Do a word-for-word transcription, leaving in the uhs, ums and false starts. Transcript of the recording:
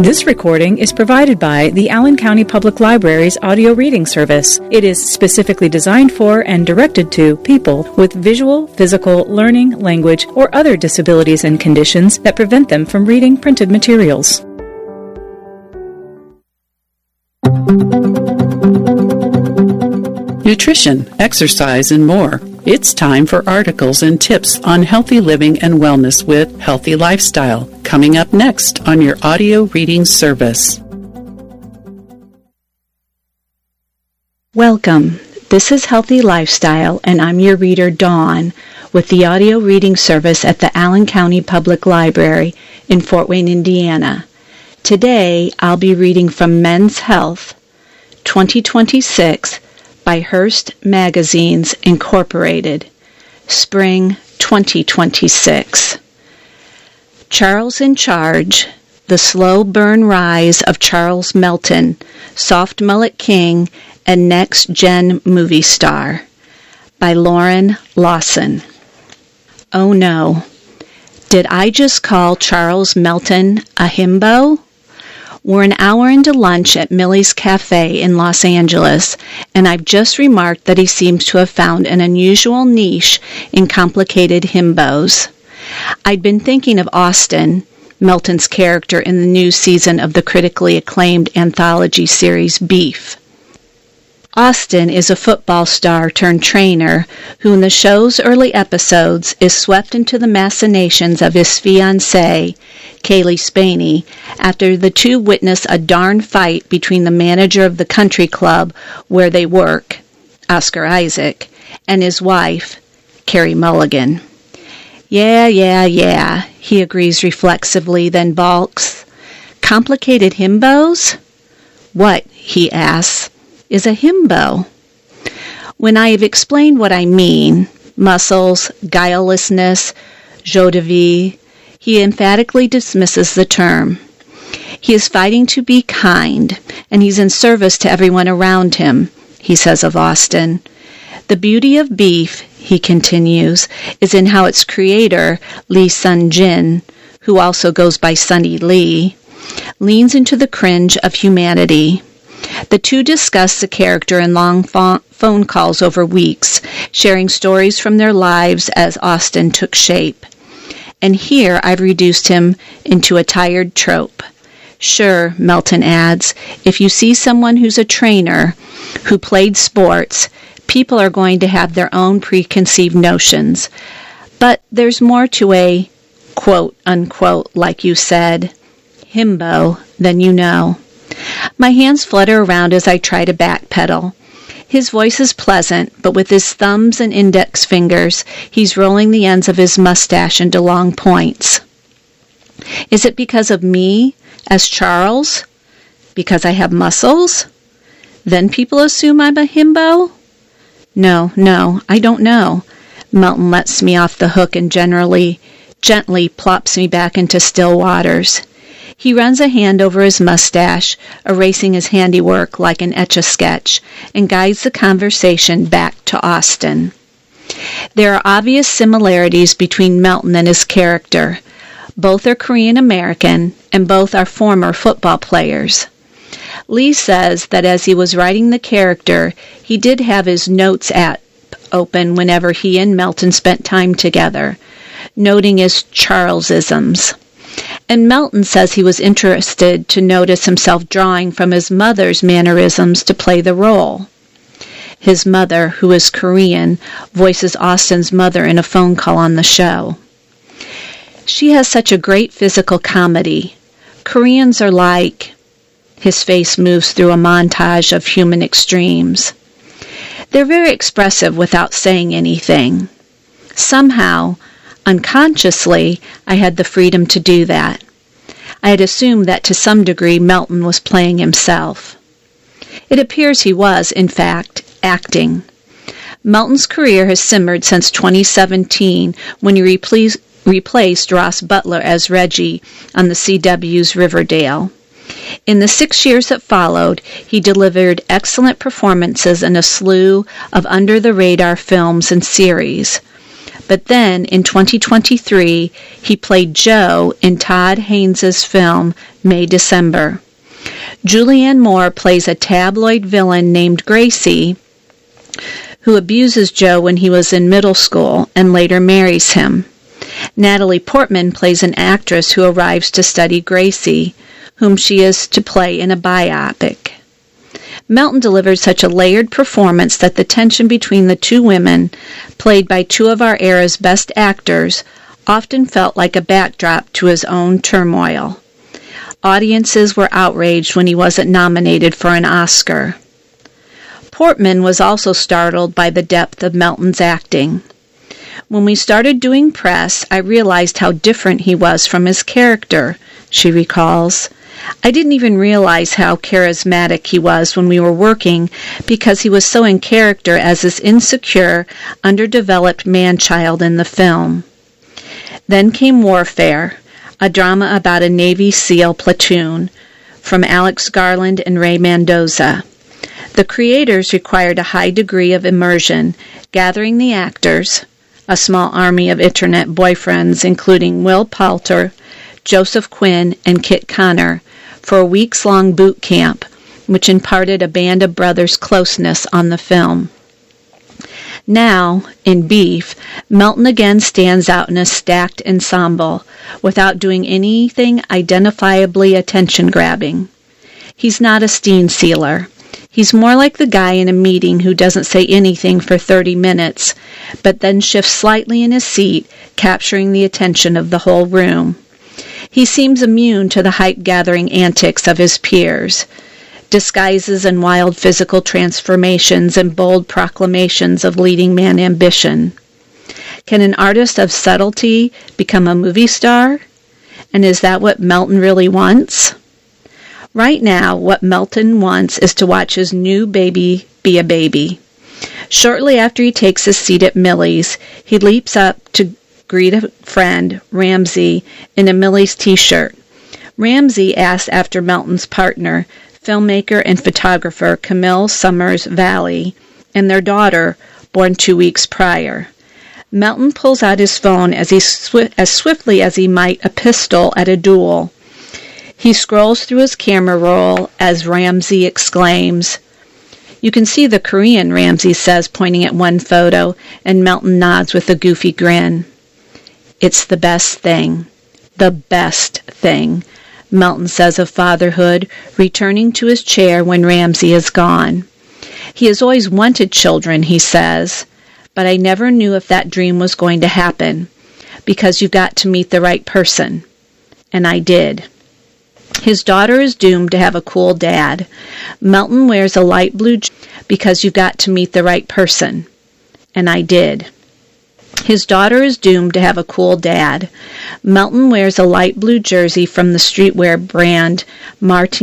This recording is provided by the Allen County Public Library's audio reading service. It is specifically designed for and directed to people with visual, physical, learning, language, or other disabilities and conditions that prevent them from reading printed materials. Nutrition, exercise, and more. It's time for articles and tips on healthy living and wellness with Healthy Lifestyle, coming up next on your audio reading service. Welcome. This is Healthy Lifestyle, and I'm your reader, Dawn, with the audio reading service at the Allen County Public Library in Fort Wayne, Indiana. Today, I'll be reading from Men's Health, twenty twenty-six, by Hearst Magazines, Incorporated, Spring twenty twenty-six. Charles in Charge, The Slow Burn Rise of Charles Melton, Soft Mullet King and Next Gen Movie Star, by Lauren Lawson. Oh no, did I just call Charles Melton a himbo? We're an hour into lunch at Millie's Cafe in Los Angeles, and I've just remarked that he seems to have found an unusual niche in complicated himbos. I'd been thinking of Austin, Melton's character in the new season of the critically acclaimed anthology series Beef. Austin is a football star turned trainer who in the show's early episodes is swept into the machinations of his fiancée, Kaylee Spaney, after the two witness a darn fight between the manager of the country club where they work, Oscar Isaac, and his wife, Carey Mulligan. Yeah, yeah, yeah, he agrees reflexively, then balks. Complicated himbos? What, he asks, is a himbo? When I have explained what I mean, muscles, guilelessness, joie de vivre, he emphatically dismisses the term. He is fighting to be kind, and he's in service to everyone around him, he says of Austin. The beauty of Beef, he continues, is in how its creator, Lee Sun-jin, who also goes by Sunny Lee, leans into the cringe of humanity. The two discuss the character in long phone calls over weeks, sharing stories from their lives as Austin took shape. And here I've reduced him into a tired trope. Sure, Melton adds, if you see someone who's a trainer, who played sports, people are going to have their own preconceived notions. But there's more to a, quote, unquote, like you said, himbo than you know. My hands flutter around as I try to backpedal. His voice is pleasant, but with his thumbs and index fingers, he's rolling the ends of his mustache into long points. Is it because of me, as Charles? Because I have muscles? Then people assume I'm a himbo? No, no, I don't know. Melton lets me off the hook and generally, gently plops me back into still waters. He runs a hand over his mustache, erasing his handiwork like an Etch-a-Sketch, and guides the conversation back to Austin. There are obvious similarities between Melton and his character. Both are Korean American, and both are former football players. Lee says that as he was writing the character, he did have his notes app open whenever he and Melton spent time together, noting his Charlesisms. And Melton says he was interested to notice himself drawing from his mother's mannerisms to play the role. His mother, who is Korean, voices Austin's mother in a phone call on the show. She has such a great physical comedy. Koreans are like... His face moves through a montage of human extremes. They're very expressive without saying anything. Somehow, unconsciously, I had the freedom to do that. I had assumed that to some degree Melton was playing himself. It appears he was, in fact, acting. Melton's career has simmered since twenty seventeen when he repl- replaced Ross Butler as Reggie on the C W's Riverdale. In the six years that followed, he delivered excellent performances in a slew of under-the-radar films and series. But then, in twenty twenty-three, he played Joe in Todd Haynes' film May December. Julianne Moore plays a tabloid villain named Gracie, who abuses Joe when he was in middle school and later marries him. Natalie Portman plays an actress who arrives to study Gracie, whom she is to play in a biopic. Melton delivered such a layered performance that the tension between the two women, played by two of our era's best actors, often felt like a backdrop to his own turmoil. Audiences were outraged when he wasn't nominated for an Oscar. Portman was also startled by the depth of Melton's acting. When we started doing press, I realized how different he was from his character, she recalls. I didn't even realize how charismatic he was when we were working because he was so in character as this insecure, underdeveloped man-child in the film. Then came Warfare, a drama about a Navy SEAL platoon, from Alex Garland and Ray Mendoza. The creators required a high degree of immersion, gathering the actors, a small army of internet boyfriends including Will Poulter, Joseph Quinn, and Kit Connor, for a weeks-long boot camp, which imparted a band of brothers' closeness on the film. Now, in Beef, Melton again stands out in a stacked ensemble, without doing anything identifiably attention-grabbing. He's not a scene sealer. He's more like the guy in a meeting who doesn't say anything for thirty minutes, but then shifts slightly in his seat, capturing the attention of the whole room. He seems immune to the hype-gathering antics of his peers, disguises and wild physical transformations and bold proclamations of leading man ambition. Can an artist of subtlety become a movie star? And is that what Melton really wants? Right now, what Melton wants is to watch his new baby be a baby. Shortly after he takes his seat at Millie's, he leaps up to greet a friend, Ramsey, in a Millie's t-shirt. Ramsey asks after Melton's partner, filmmaker and photographer Camille Summers Valley, and their daughter, born two weeks prior. Melton pulls out his phone as, he swi- as swiftly as he might a pistol at a duel. He scrolls through his camera roll as Ramsey exclaims, "You can see the Korean," Ramsey says, pointing at one photo, and Melton nods with a goofy grin. "It's the best thing. The best thing," Melton says of fatherhood, returning to his chair when Ramsey is gone. "He has always wanted children," he says, "but I never knew if that dream was going to happen, because you've got to meet the right person. And I did." His daughter is doomed to have a cool dad. Melton wears a light blue j- because you've got to meet the right person. And I did. His daughter is doomed to have a cool dad. Melton wears a light blue jersey from the streetwear brand Martin